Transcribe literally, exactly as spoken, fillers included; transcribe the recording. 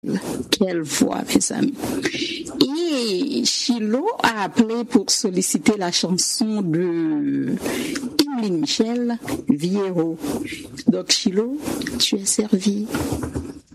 Quelle voix, mes amis. Et Chilo a appelé pour solliciter la chanson de Emeline Michel, Viejo. Donc Chilo, tu es servi.